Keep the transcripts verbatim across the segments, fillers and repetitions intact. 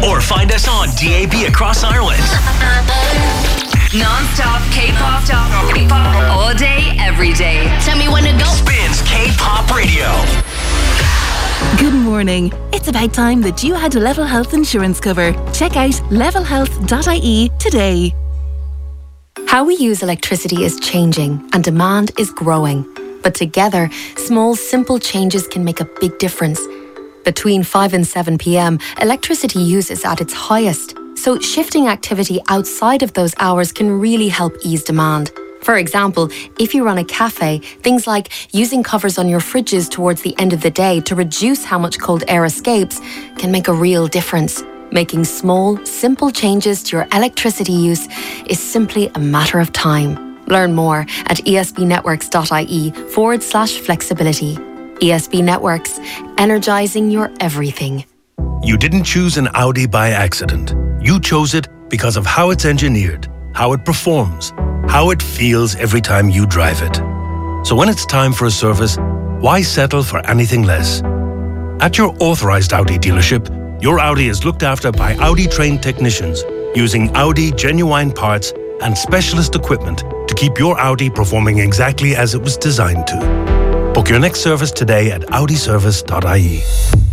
or find us on D A B across Ireland. Non-stop K-pop, K-pop, all day, every day. Tell me when to go. Spins K-pop Radio. Good morning. It's about time that you had a Level Health insurance cover. Check out level health dot I E today. How we use electricity is changing and demand is growing. But together, small, simple changes can make a big difference. Between five and seven p.m, electricity use is at its highest. So shifting activity outside of those hours can really help ease demand. For example, if you run a cafe, things like using covers on your fridges towards the end of the day to reduce how much cold air escapes can make a real difference. Making small, simple changes to your electricity use is simply a matter of time. Learn more at esbnetworks.ie forward slash flexibility. E S B Networks, energizing your everything. You didn't choose an Audi by accident. You chose it because of how it's engineered, how it performs, how it feels every time you drive it. So when it's time for a service, why settle for anything less? At your authorized Audi dealership, your Audi is looked after by Audi-trained technicians using Audi genuine parts and specialist equipment to keep your Audi performing exactly as it was designed to. Book your next service today at audi service dot I E.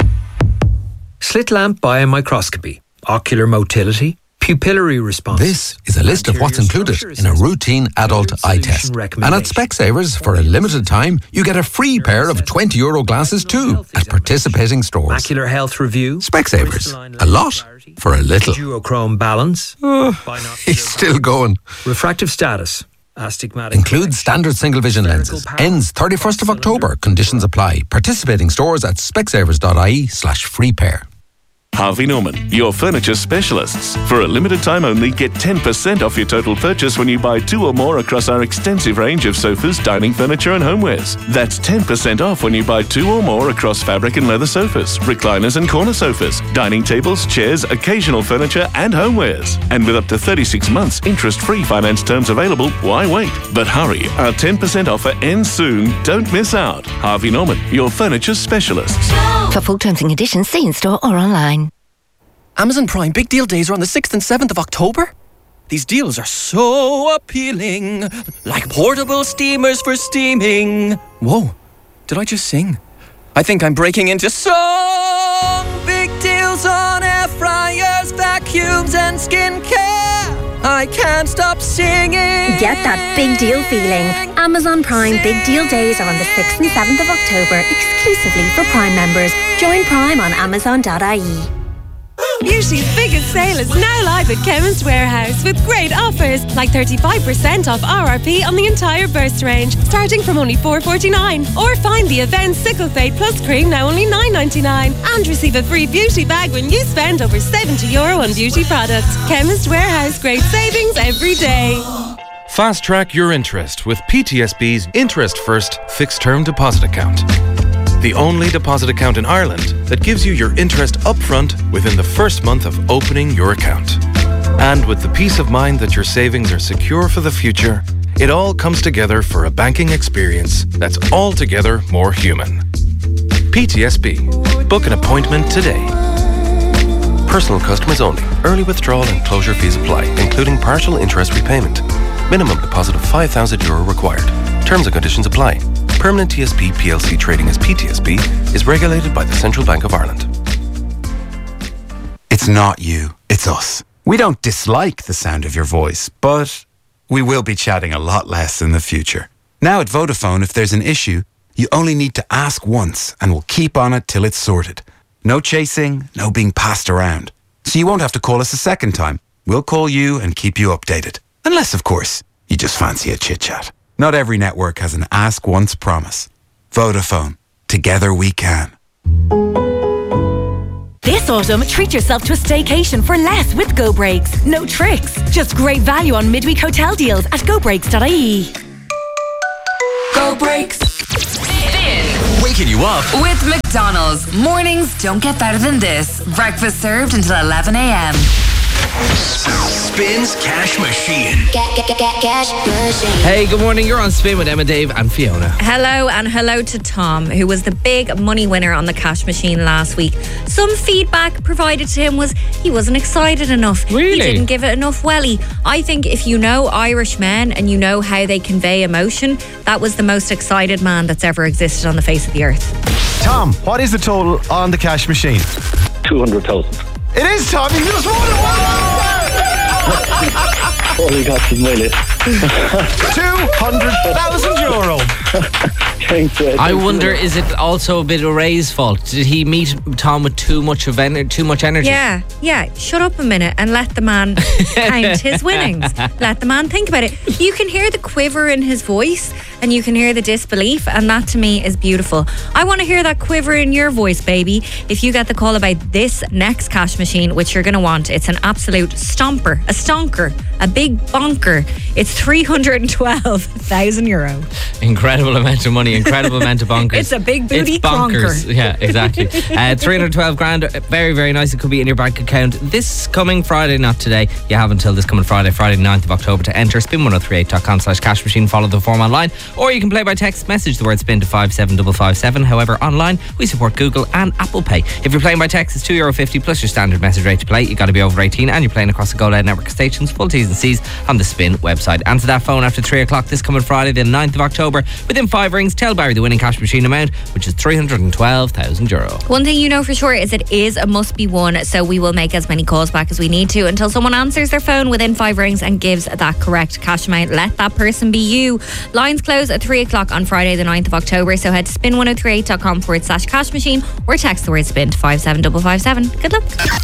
Slit lamp biomicroscopy, ocular motility, pupillary response. This is a list of what's included in a routine adult eye test. And at Specsavers, for a limited time, you get a free pair of twenty euro glasses too at participating stores. Macular health review. Specsavers. A lot for a little. Duochrome balance. Oh, he's still going. Refractive status. Astigmatic. Includes standard single vision lenses. Ends thirty-first of October. Conditions apply. Participating stores at specsavers dot I E slash free pair. Harvey Norman, your furniture specialists. For a limited time only, get ten percent off your total purchase when you buy two or more across our extensive range of sofas, dining furniture and homewares. That's ten percent off when you buy two or more across fabric and leather sofas, recliners and corner sofas, dining tables, chairs, occasional furniture and homewares. And with up to thirty-six months interest-free finance terms available, why wait? But hurry, our ten percent offer ends soon. Don't miss out. Harvey Norman, your furniture specialists. For full terms and conditions, see in store or online. Amazon Prime Big Deal Days are on the sixth and seventh of October. These deals are so appealing, like portable steamers for steaming. Whoa, did I just sing? I think I'm breaking into song. Big deals on air fryers, vacuums and skincare. I can't stop singing. Get that big deal feeling. Amazon Prime Big Deal Days are on the sixth and seventh of October, exclusively for Prime members. Join Prime on amazon dot I E. Beauty's biggest sale is now live at Chemist Warehouse with great offers like thirty-five percent off R R P on the entire burst range, starting from only four forty-nine. Or find the Avène Sickle Fade Plus cream now only nine ninety-nine, and receive a free beauty bag when you spend over seventy euro on beauty products. Chemist Warehouse, great savings every day. Fast track your interest with P T S B's Interest First Fixed Term Deposit Account. The only deposit account in Ireland that gives you your interest upfront within the first month of opening your account. And with the peace of mind that your savings are secure for the future, it all comes together for a banking experience that's altogether more human. P T S B. Book an appointment today. Personal customers only. Early withdrawal and closure fees apply, including partial interest repayment. Minimum deposit of five thousand euro required. Terms and conditions apply. Permanent T S B P L C trading as P T S B is regulated by the Central Bank of Ireland. It's not you, it's us. We don't dislike the sound of your voice, but we will be chatting a lot less in the future. Now at Vodafone, if there's an issue, you only need to ask once and we'll keep on it till it's sorted. No chasing, no being passed around. So you won't have to call us a second time. We'll call you and keep you updated. Unless, of course, you just fancy a chit-chat. Not every network has an ask once promise. Vodafone. Together we can. This autumn, treat yourself to a staycation for less with Go Breaks. No tricks, just great value on midweek hotel deals at go breaks dot I E. Go Breaks. Waking you up with McDonald's. Mornings don't get better than this. Breakfast served until eleven a.m. Spins Cash Machine. Cash machine. Hey, good morning. You're on Spin with Emma, Dave and Fiona. Hello, and hello to Tom, who was the big money winner on the cash machine last week. Some feedback provided to him was he wasn't excited enough. Really? He didn't give it enough welly. I think if you know Irish men and you know how they convey emotion, that was the most excited man that's ever existed on the face of the earth. Tom, what is the total on the cash machine? two hundred thousand. It is, Tom. You just won it. Holy God, it's my list. two hundred thousand euro. Thanks, uh, I thanks wonder, a lot. is it also a bit of Ray's fault? Did he meet Tom with too much of ener- too much energy? Yeah, yeah. Shut up a minute and let the man count his winnings. Let the man think about it. You can hear the quiver in his voice and you can hear the disbelief, and that to me is beautiful. I want to hear that quiver in your voice, baby. If you get the call about this next cash machine, which you're going to want, it's an absolute stomper, a stonker, a big bonker. It's three hundred twelve thousand euro. Incredible amount of money, incredible amount of bonkers. It's a big booty It's bonkers. clonker. Yeah, exactly. uh, three hundred twelve grand, very, very nice. It could be in your bank account this coming Friday, not today. You have until this coming Friday, Friday ninth of October to enter. spin ten thirty-eight dot com slash cash machine. Follow the form online, or you can play by text message the word spin to five seven five five seven. However, online we support Google and Apple Pay. If you're playing by text, it's two euro fifty plus your standard message rate to play. You got to be over eighteen and you're playing across the Go Loud network of stations. Full T's and C's on the Spin website. Answer that phone after three o'clock this coming Friday, the ninth of October. Within five rings, tell Barry the winning cash machine amount, which is three hundred twelve thousand euro. One thing you know for sure is it is a must be won, so we will make as many calls back as we need to until someone answers their phone within five rings and gives that correct cash amount. Let that person be you. Lines close at three o'clock on Friday the ninth of October, so head to spin ten thirty-eight dot com forward slash cash machine or text the word spin to five seven five five seven. Good luck.